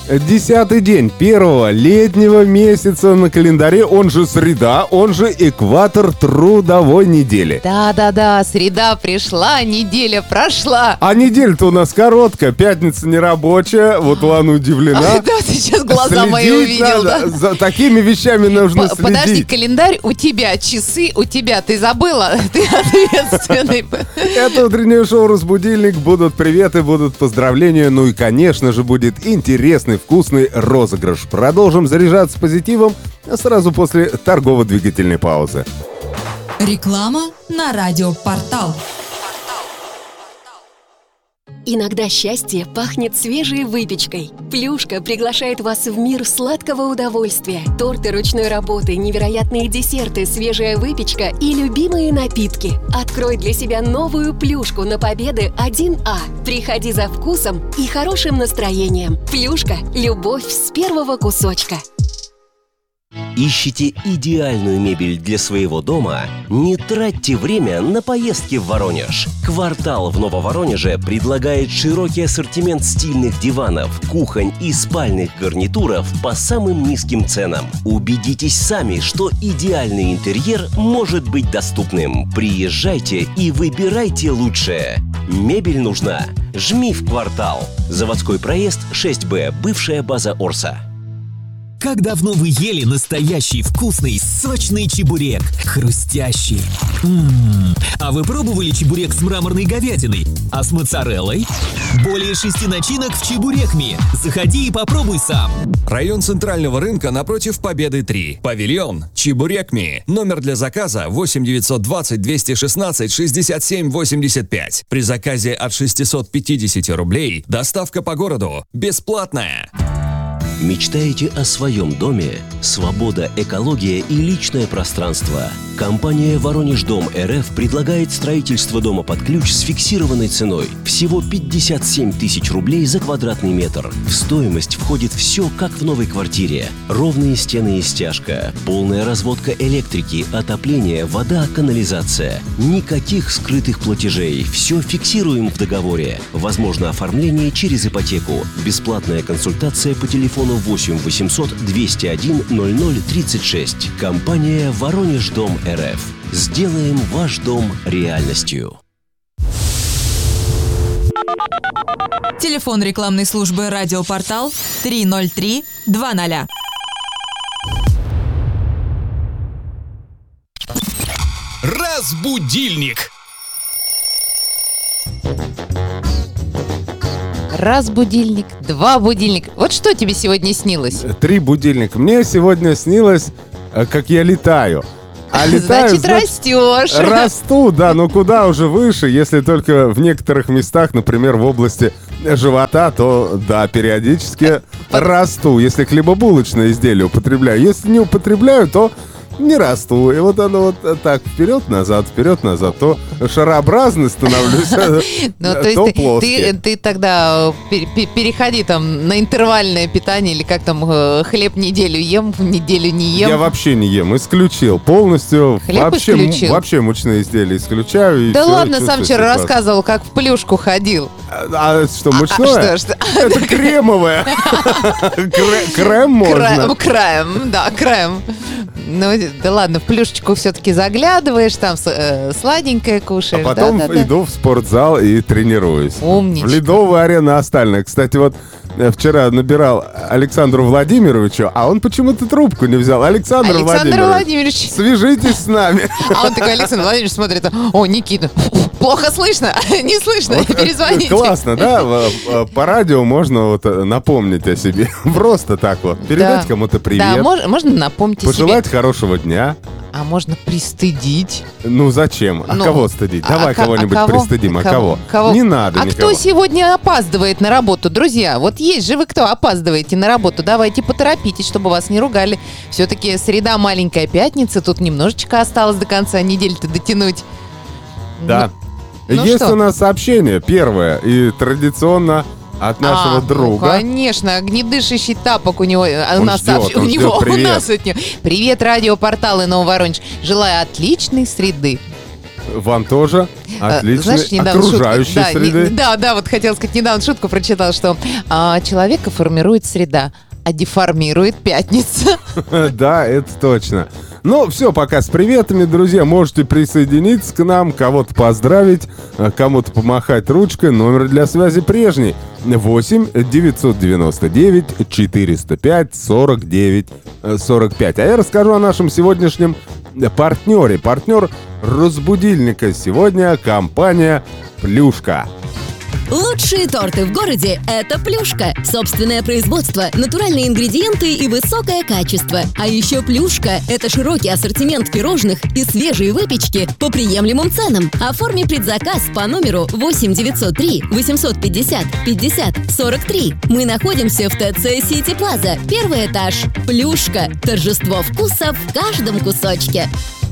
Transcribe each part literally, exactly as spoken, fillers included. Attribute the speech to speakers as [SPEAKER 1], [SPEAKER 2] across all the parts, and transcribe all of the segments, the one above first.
[SPEAKER 1] Десятый день первого летнего месяца на календаре, он же среда, он же экватор трудовой недели.
[SPEAKER 2] Да-да-да, среда пришла, неделя прошла.
[SPEAKER 1] А неделя-то у нас короткая, пятница нерабочая, вот Лана удивлена.
[SPEAKER 2] Да, ты сейчас глаза мои увидел, да?
[SPEAKER 1] За такими вещами нужно следить.
[SPEAKER 2] Подожди, календарь у тебя, часы у тебя, ты забыла? Ты ответственный.
[SPEAKER 1] Это утреннее шоу «Разбудильник», будут приветы, будут поздравления, ну и, конечно же, будет интересный вкусный розыгрыш. Продолжим заряжаться позитивом сразу после торгово-двигательной паузы.
[SPEAKER 3] Реклама на радиопортал.
[SPEAKER 4] Иногда счастье пахнет свежей выпечкой. Плюшка приглашает вас в мир сладкого удовольствия. Торты ручной работы, невероятные десерты, свежая выпечка и любимые напитки. Открой для себя новую плюшку на Победы один А. Приходи за вкусом и хорошим настроением. Плюшка – любовь с первого кусочка.
[SPEAKER 5] Ищите идеальную мебель для своего дома? Не тратьте время на поездки в Воронеж. «Квартал» в Нововоронеже предлагает широкий ассортимент стильных диванов, кухонь и спальных гарнитуров по самым низким ценам. Убедитесь сами, что идеальный интерьер может быть доступным. Приезжайте и выбирайте лучшее. Мебель нужна? Жми в «Квартал». Заводской проезд шесть Б, бывшая база Орса.
[SPEAKER 6] Когда в Новой Еле настоящий вкусный, сочный чебурек, хрустящий. М-м-м. А вы пробовали чебурек с мраморной говядиной? А с моцареллой? Более шести начинок в Чебурекми. Заходи и попробуй сам.
[SPEAKER 7] Район Центрального рынка напротив Победы три. Павильон Чебурекми. Номер для заказа восемь девятьсот двадцать двести шестнадцать шестьдесят семь восемьдесят пять. При заказе от шестисот пятидесяти рублей доставка по городу бесплатная.
[SPEAKER 5] Мечтаете о своем доме? Свобода, экология и личное пространство. Компания «Воронеждом РФ» предлагает строительство дома под ключ с фиксированной ценой. Всего пятьдесят семь тысяч рублей за квадратный метр. В стоимость входит все, как в новой квартире. Ровные стены и стяжка, полная разводка электрики, отопление, вода, канализация. Никаких скрытых платежей. Все фиксируем в договоре. Возможно оформление через ипотеку. Бесплатная консультация по телефону восемь восемьсот двести один ноль ноль тридцать шесть. Компания «Воронеждом РФ». Сделаем ваш дом реальностью.
[SPEAKER 3] Телефон рекламной службы «Радиопортал» три ноль три два ноль.
[SPEAKER 6] Разбудильник.
[SPEAKER 2] Раз будильник, два будильника. Вот что тебе сегодня снилось?
[SPEAKER 1] Три будильника. Мне сегодня снилось, как я летаю. А летаю,
[SPEAKER 2] значит, значит, растешь.
[SPEAKER 1] Расту, да, но куда уже выше, если только в некоторых местах, например, в области живота, то, да, периодически Под... расту. Если хлебобулочное изделие употребляю. Если не употребляю, то не расту. И вот оно вот так вперед-назад, вперед-назад. То шарообразно становлюсь, то плоский.
[SPEAKER 2] Ты тогда переходи там на интервальное питание, или как там, хлеб неделю ем, неделю не ем.
[SPEAKER 1] Я вообще не ем, исключил полностью.
[SPEAKER 2] Хлеб исключил?
[SPEAKER 1] Вообще мучные изделия исключаю.
[SPEAKER 2] Да ладно, сам вчера рассказывал, как в плюшку ходил.
[SPEAKER 1] А что, мучное? Это кремовое. Крем можно.
[SPEAKER 2] Крем, да, крем. Ну, да ладно, в плюшечку все-таки заглядываешь, там э, сладенькое кушаешь.
[SPEAKER 1] А потом
[SPEAKER 2] да, да,
[SPEAKER 1] иду
[SPEAKER 2] да.
[SPEAKER 1] в спортзал и тренируюсь.
[SPEAKER 2] Умничка.
[SPEAKER 1] В Ледовую арену остальная. Кстати, вот вчера набирал Александру Владимировичу, а он почему-то трубку не взял. Александр,
[SPEAKER 2] Александр
[SPEAKER 1] Владимирович,
[SPEAKER 2] Владимирович,
[SPEAKER 1] свяжитесь с нами.
[SPEAKER 2] А он такой, Александр Владимирович смотрит, о, Никита, плохо слышно, не слышно, вот, перезвоните.
[SPEAKER 1] Классно, да? По радио можно вот напомнить о себе. Просто так вот. Передать да. кому-то привет.
[SPEAKER 2] Да, мож, можно напомнить
[SPEAKER 1] о себе. Пожелать хорошего дня.
[SPEAKER 2] А можно пристыдить.
[SPEAKER 1] Ну зачем? А ну, кого стыдить? Давай а, кого-нибудь а кого? пристыдим. А кого?
[SPEAKER 2] кого?
[SPEAKER 1] Не надо
[SPEAKER 2] А
[SPEAKER 1] никого.
[SPEAKER 2] кто сегодня опаздывает на работу? Друзья, вот есть же вы, кто опаздываете на работу. Давайте поторопитесь, чтобы вас не ругали. Все-таки среда, маленькая пятница. Тут немножечко осталось до конца недели-то дотянуть.
[SPEAKER 1] Да. Ну, есть что? У нас сообщение. Первое. И традиционно от нашего а, друга.
[SPEAKER 2] Ну, конечно, огнедышащий тапок у него.
[SPEAKER 1] Он
[SPEAKER 2] у нас
[SPEAKER 1] ждет,
[SPEAKER 2] сообщ...
[SPEAKER 1] он
[SPEAKER 2] у
[SPEAKER 1] ждет,
[SPEAKER 2] него,
[SPEAKER 1] привет.
[SPEAKER 2] у нас от него. Привет, радиопорталы Нововоронеж. Желаю отличной среды.
[SPEAKER 1] Вам тоже. Отличной
[SPEAKER 2] Знаешь, недавно
[SPEAKER 1] окружающей
[SPEAKER 2] шутку, да,
[SPEAKER 1] среды.
[SPEAKER 2] не- да, да, вот хотела сказать, недавно шутку прочитала, что а, человека формирует среда, а деформирует пятница.
[SPEAKER 1] Да, это точно. Ну, все, пока с приветами, друзья. Можете присоединиться к нам, кого-то поздравить, а кому-то помахать ручкой. Номер для связи прежний. восемь девятьсот девяносто девять четыреста пять сорок девять сорок пять. А я расскажу о нашем сегодняшнем партнере. Партнер разбудильника сегодня компания «Плюшка».
[SPEAKER 8] Лучшие торты в городе – это «Плюшка». Собственное производство, натуральные ингредиенты и высокое качество. А еще «Плюшка» – это широкий ассортимент пирожных и свежей выпечки по приемлемым ценам. Оформи предзаказ по номеру восемь девятьсот три восемьсот пятьдесят пятьдесят сорок три. Мы находимся в ТЦ Сити Плаза, первый этаж. «Плюшка» – торжество вкуса в каждом кусочке.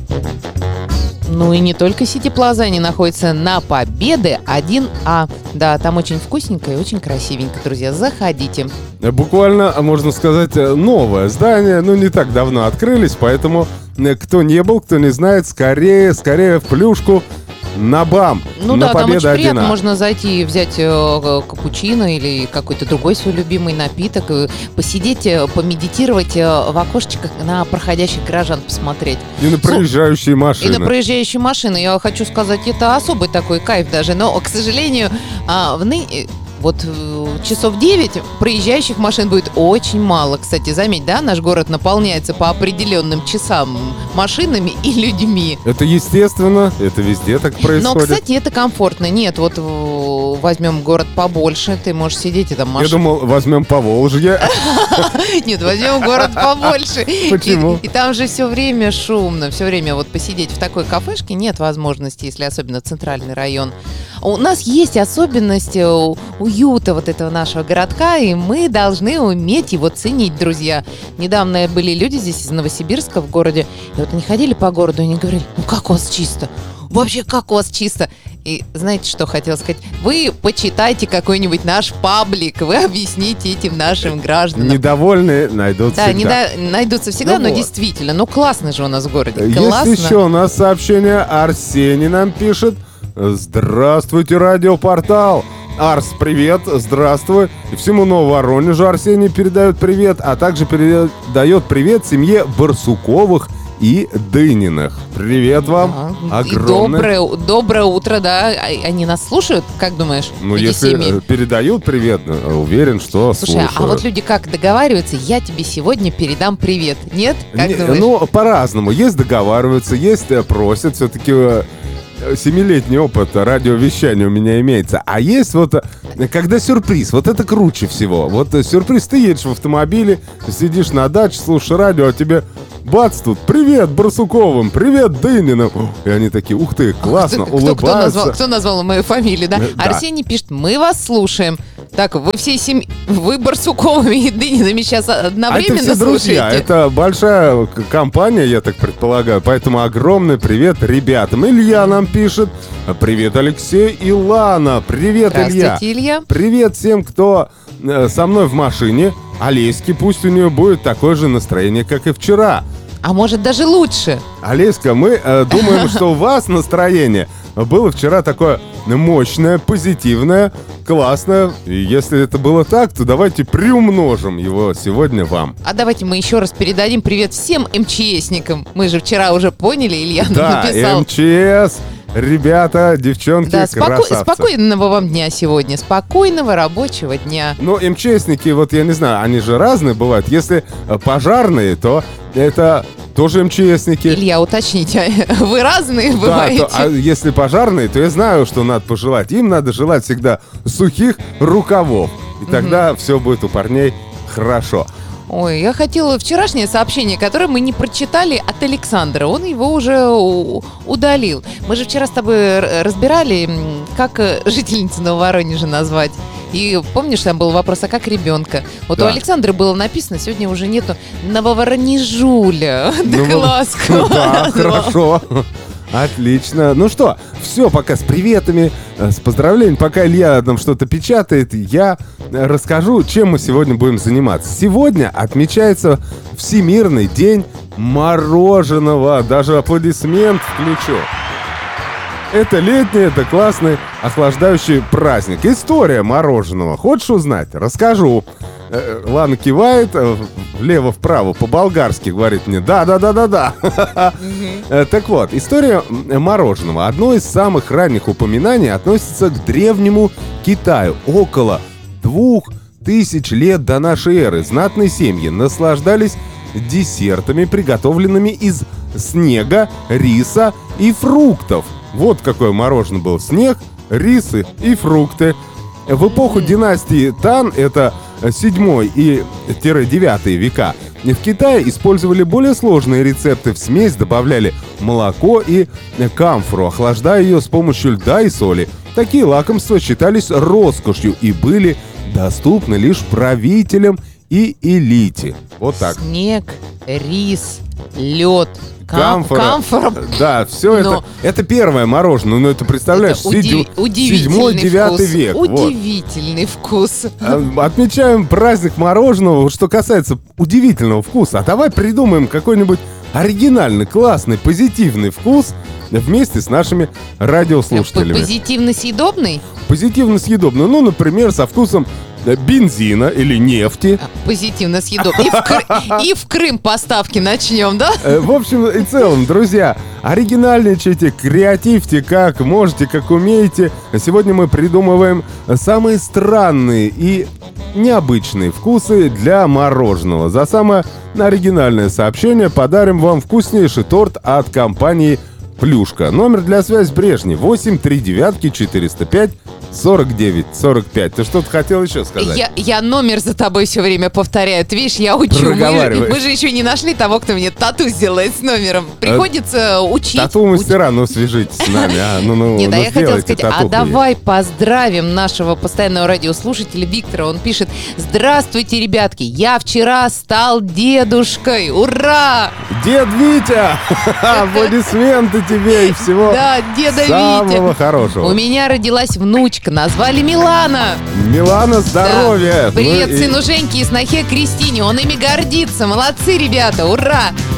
[SPEAKER 2] Ну и не только Сити Плаза, они находятся на Победы один А. Да, там очень вкусненько и очень красивенько, друзья. Заходите.
[SPEAKER 1] Буквально, можно сказать, новое здание, ну, не так давно открылись, поэтому кто не был, кто не знает, скорее, скорее в «Плюшку» на БАМ.
[SPEAKER 2] Ну
[SPEAKER 1] на
[SPEAKER 2] да, там
[SPEAKER 1] Победа
[SPEAKER 2] очень приятно,
[SPEAKER 1] один А.
[SPEAKER 2] можно зайти и взять э, капучино или какой-то другой свой любимый напиток, и посидеть, э, помедитировать э, в окошечках на проходящих горожан посмотреть.
[SPEAKER 1] И на проезжающие машины.
[SPEAKER 2] И на проезжающие машины. Я хочу сказать, это особый такой кайф даже. Но, к сожалению, а, в ны... вот э, часов девять проезжающих машин будет очень мало. Кстати, заметь, да, наш город наполняется по определенным часам машинами и людьми.
[SPEAKER 1] Это естественно, это везде так происходит.
[SPEAKER 2] Но, кстати, это комфортно. Нет, вот э, возьмем город побольше, ты можешь сидеть и там машина.
[SPEAKER 1] Я думал, возьмем Поволжье.
[SPEAKER 2] Нет, возьмем город побольше.
[SPEAKER 1] Почему?
[SPEAKER 2] И, и там же все время шумно, все время вот посидеть в такой кафешке нет возможности, если особенно центральный район. У нас есть особенность э, уюта вот этого нашего городка, и мы должны уметь его ценить, друзья. Недавно были люди здесь из Новосибирска в городе, и вот они ходили по городу, и они говорили: ну как у вас чисто? Вообще, как у вас чисто? И знаете, что хотела сказать? Вы почитайте какой-нибудь наш паблик, вы объясните этим нашим гражданам.
[SPEAKER 1] Недовольные найдутся
[SPEAKER 2] Да,
[SPEAKER 1] всегда.
[SPEAKER 2] недо- найдутся всегда,
[SPEAKER 1] Ну
[SPEAKER 2] но
[SPEAKER 1] вот.
[SPEAKER 2] действительно, ну классно же у нас в городе,
[SPEAKER 1] Есть
[SPEAKER 2] классно.
[SPEAKER 1] еще у нас сообщение. Арсений нам пишет. Здравствуйте, радиопортал. Арс, привет, здравствуй. И всему Нововоронежу Арсений передает привет, а также передает привет семье Барсуковых и Дыниных. Привет вам.
[SPEAKER 2] Ага. И
[SPEAKER 1] Огромное.
[SPEAKER 2] доброе, доброе утро, да. А- Они нас слушают, как думаешь?
[SPEAKER 1] Ну,
[SPEAKER 2] эти
[SPEAKER 1] если
[SPEAKER 2] семьи?
[SPEAKER 1] э, передают привет, э, уверен, что
[SPEAKER 2] Слушай,
[SPEAKER 1] слушают.
[SPEAKER 2] а вот люди как договариваются: я тебе сегодня передам привет. Нет? Как
[SPEAKER 1] Не,
[SPEAKER 2] думаешь?
[SPEAKER 1] ну, по-разному. Есть договариваются, есть э, просят. Все-таки э, семилетний опыт радиовещания у меня имеется. А есть вот, э, когда сюрприз, вот это круче всего. Вот э, сюрприз, ты едешь в автомобиле, сидишь на даче, слушаешь радио, а тебе бац тут: привет Барсуковым, привет Дыниным. И они такие: ух ты, классно,
[SPEAKER 2] кто, кто, кто,
[SPEAKER 1] улыбаются.
[SPEAKER 2] назвал, кто назвал мою фамилию, да?
[SPEAKER 1] Э, да.
[SPEAKER 2] Арсений пишет: мы вас слушаем. Так, вы всей семьей, вы Барсуковыми и Дынинами сейчас
[SPEAKER 1] А это
[SPEAKER 2] одновременно
[SPEAKER 1] все друзья,
[SPEAKER 2] слушаете?
[SPEAKER 1] это большая к- компания, я так предполагаю, поэтому огромный привет ребятам. Илья нам пишет: привет, Алексей и Лана, привет, Илья.
[SPEAKER 2] Здравствуйте, Илья.
[SPEAKER 1] Привет всем, кто э, со мной в машине. Олеське, пусть у нее будет такое же настроение, как и вчера.
[SPEAKER 2] А может, даже лучше.
[SPEAKER 1] Олеська, мы э, думаем, что у вас настроение было вчера такое мощное, позитивное, классное. И если это было так, то давайте приумножим его сегодня вам.
[SPEAKER 2] А давайте мы еще раз передадим привет всем МЧСникам. Мы же вчера уже поняли, Илья нам
[SPEAKER 1] Да,
[SPEAKER 2] написал.
[SPEAKER 1] МЧС, ребята, девчонки,
[SPEAKER 2] Да, споко-
[SPEAKER 1] красавцы.
[SPEAKER 2] спокойного вам дня сегодня. Спокойного рабочего дня.
[SPEAKER 1] Ну, МЧСники, вот я не знаю, они же разные бывают. Если э, пожарные, то это тоже МЧСники.
[SPEAKER 2] Илья, уточните, вы разные
[SPEAKER 1] Да,
[SPEAKER 2] бываете?
[SPEAKER 1] то- а если пожарные, то я знаю, что надо пожелать. Им надо желать всегда сухих рукавов. И тогда все будет у парней хорошо.
[SPEAKER 2] Ой, я хотела вчерашнее сообщение, которое мы не прочитали, от Александра. Он его уже у- удалил. Мы же вчера с тобой р- разбирали, м, как э, жительницу Нововоронежа назвать. И помнишь, там был вопрос: а как ребенка? Вот
[SPEAKER 1] Да.
[SPEAKER 2] у Александра было написано, сегодня уже нету Нововоронежуля.
[SPEAKER 1] Ну,
[SPEAKER 2] Так ласково.
[SPEAKER 1] Да,
[SPEAKER 2] назвал.
[SPEAKER 1] хорошо. Отлично. Ну что, все, пока с приветами, э, с поздравлениями. Пока Илья нам что-то печатает, я э, расскажу, чем мы сегодня будем заниматься. Сегодня отмечается Всемирный день мороженого. Даже аплодисмент включу. Это летний, это классный, охлаждающий праздник. История мороженого. Хочешь узнать? Расскажу. Э, Лана кивает э, влево-вправо, по-болгарски говорит мне «да-да-да-да-да». Э, Так вот, история мороженого. Одно из самых ранних упоминаний относится к древнему Китаю. Около двух тысяч лет до нашей эры знатные семьи наслаждались десертами, приготовленными из снега, риса и фруктов. Вот какое мороженое было. Снег, рисы и фрукты. В эпоху династии Тан, это седьмой и девятый века, в Китае использовали более сложные рецепты. В смесь добавляли молоко и камфору, охлаждая ее с помощью льда и соли. Такие лакомства считались роскошью и были доступны лишь правителям и элите. Вот так.
[SPEAKER 2] Снег, рис, лед,
[SPEAKER 1] Камфора.
[SPEAKER 2] камфора.
[SPEAKER 1] Да, все
[SPEAKER 2] Но-
[SPEAKER 1] это. Это первое мороженое. Ну, это представляешь,
[SPEAKER 2] Это уди-
[SPEAKER 1] седь-
[SPEAKER 2] удивительный
[SPEAKER 1] седьмой, девятый
[SPEAKER 2] вкус.
[SPEAKER 1] век. Вот.
[SPEAKER 2] Удивительный вкус.
[SPEAKER 1] А, Отмечаем праздник мороженого, что касается удивительного вкуса. А давай придумаем какой-нибудь оригинальный, классный, позитивный вкус вместе с нашими радиослушателями.
[SPEAKER 2] Позитивно съедобный?
[SPEAKER 1] Позитивно съедобный. Ну, например, со вкусом э, бензина или нефти.
[SPEAKER 2] Позитивно съедобный. И в, Кры- и в Крым поставки начнем, да?
[SPEAKER 1] Э, В общем и целом, друзья, оригинальничайте, креативьте как можете, как умеете. Сегодня мы придумываем самые странные и необычные вкусы для мороженого. За самое оригинальное сообщение подарим вам вкуснейший торт от компании «Плюшка». Номер для связи Брежнев восемь три девятки четыреста пять сорок девять сорок пять. Ты что-то хотел еще сказать?
[SPEAKER 2] Я, я номер за тобой все время повторяю. Ты видишь, я учу. Мы,
[SPEAKER 1] Проговариваешь.
[SPEAKER 2] мы же еще не нашли того, кто мне тату сделает с номером. Приходится учить.
[SPEAKER 1] Тату-мастера, ну свяжитесь с нами. А, ну, ну,
[SPEAKER 2] Нет,
[SPEAKER 1] ну,
[SPEAKER 2] а я хотела
[SPEAKER 1] сделайте
[SPEAKER 2] сказать, а
[SPEAKER 1] татуху ей.
[SPEAKER 2] давай поздравим нашего постоянного радиослушателя Виктора. Он пишет: здравствуйте, ребятки, я вчера стал дедушкой. Ура!
[SPEAKER 1] Дед Витя! Аплодисменты тебе и всего
[SPEAKER 2] Да, деда
[SPEAKER 1] самого
[SPEAKER 2] Витя.
[SPEAKER 1] хорошего.
[SPEAKER 2] У меня родилась внучка, назвали Милана.
[SPEAKER 1] Милана, здоровья!
[SPEAKER 2] Да. Привет
[SPEAKER 1] Ну и-
[SPEAKER 2] сыну Женьке и снохе Кристине, он ими гордится. Молодцы, ребята, ура!